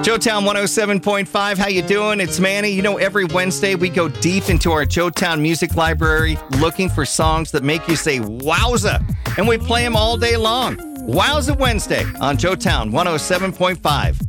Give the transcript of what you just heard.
Joetown 107.5, how you doing? It's Manny. You know, every Wednesday we go deep into our Joetown music library looking for songs that make you say, wowza, and we play them all day long. Wowza Wednesday on Joetown 107.5.